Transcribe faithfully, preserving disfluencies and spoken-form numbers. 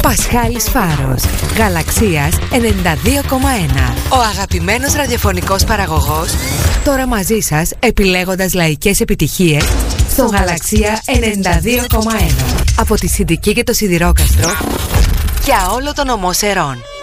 Πασχάλης Φάρος, Γαλαξίας ενενήντα δύο κόμμα ένα. Ο αγαπημένος ραδιοφωνικός παραγωγός, τώρα μαζί σας επιλέγοντας λαϊκές επιτυχίες στο Γαλαξία ενενήντα δύο κόμμα ένα. Από τη Συντική και το Σιδηρόκαστρο για όλο τον ομό Σερών.